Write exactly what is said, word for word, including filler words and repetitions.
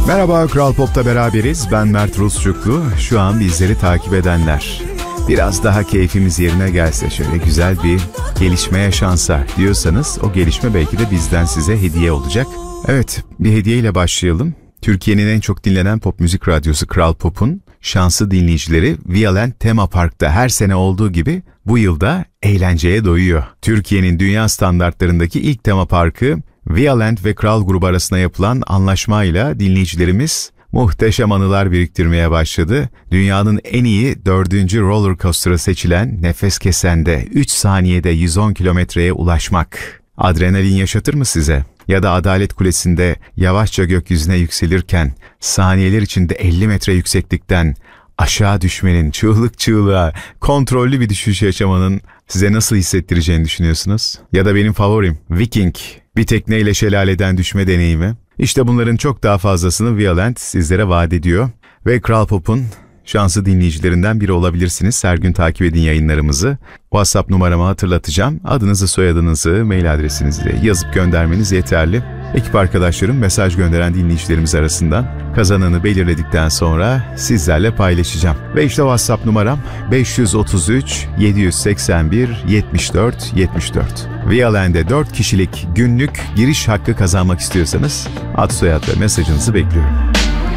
Merhaba, Kral Pop'ta beraberiz. Ben Mert Rusçuklu. Şu an bizleri takip edenler. Biraz daha keyfimiz yerine gelse, şöyle güzel bir gelişme yaşansa diyorsanız, o gelişme belki de bizden size hediye olacak. Evet, bir hediyeyle başlayalım. Türkiye'nin en çok dinlenen pop müzik radyosu Kral Pop'un şanslı dinleyicileri Vialand Tema Park'ta her sene olduğu gibi bu yılda eğlenceye doyuyor. Türkiye'nin dünya standartlarındaki ilk tema parkı, Vialand ve Kral grubu arasında yapılan anlaşmayla dinleyicilerimiz muhteşem anılar biriktirmeye başladı. Dünyanın en iyi dördüncü roller coaster'ı seçilen Nefes Kesen'de üç saniyede yüz on kilometreye ulaşmak adrenalin yaşatır mı size? Ya da Adalet Kulesi'nde yavaşça gökyüzüne yükselirken saniyeler içinde elli metre yükseklikten aşağı düşmenin, çığlık çığlığa, kontrollü bir düşüş yaşamanın size nasıl hissettireceğini düşünüyorsunuz? Ya da benim favorim Viking, bir tekneyle şelaleden düşme deneyimi. İşte bunların çok daha fazlasını Vialand sizlere vaat ediyor. Ve Kral Pop'un şanslı dinleyicilerinden biri olabilirsiniz. Her gün takip edin yayınlarımızı. WhatsApp numaramı hatırlatacağım. Adınızı, soyadınızı, mail adresinizi de yazıp göndermeniz yeterli. Ekip arkadaşlarım mesaj gönderen dinleyicilerimiz arasından kazananı belirledikten sonra sizlerle paylaşacağım. Ve işte WhatsApp numaram beş yüz otuz üç yedi yüz seksen bir yetmiş dört yetmiş dört. Vialand'e dört kişilik günlük giriş hakkı kazanmak istiyorsanız ad soyad ve mesajınızı bekliyorum.